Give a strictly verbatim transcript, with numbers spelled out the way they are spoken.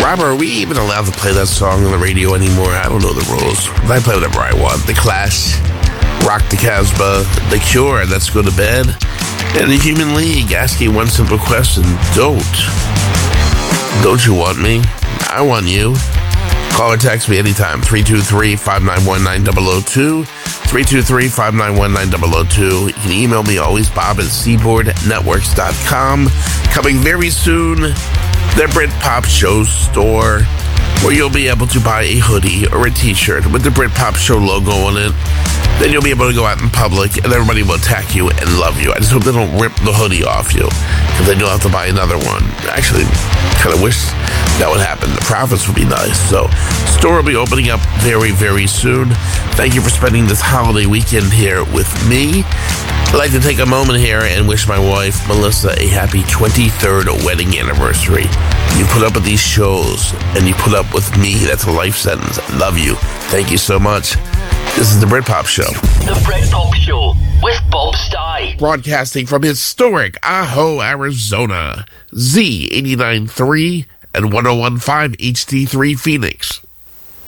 Robert, are we even allowed to play that song on the radio anymore? I don't know the rules. I play whatever I want. The Clash, Rock the Casbah, The Cure, Let's Go to Bed, and the Human League asking one simple question. Don't. Don't you want me? I want you. Call or text me anytime. three two three, five nine one, nine zero zero two. three two three, five nine one, nine zero zero two. You can email me always, Bob at seaboard networks dot com. Coming very soon, the Britpop Show store, where you'll be able to buy a hoodie or a t-shirt with the Britpop Show logo on it. Then you'll be able to go out in public and everybody will attack you and love you. I just hope they don't rip the hoodie off you, because then you'll have to buy another one. Actually, kind of wish that would happen. The profits would be nice. So, store will be opening up very, very soon. Thank you for spending this holiday weekend here with me. I'd like to take a moment here and wish my wife, Melissa, a happy twenty-third wedding anniversary. You put up with these shows, and you put up with me. That's a life sentence. I love you. Thank you so much. This is the Britpop Show. The Britpop Show with Bob Stye. Broadcasting from historic Ajo, Arizona. Z eighty-nine point three and one oh one point five H D three Phoenix.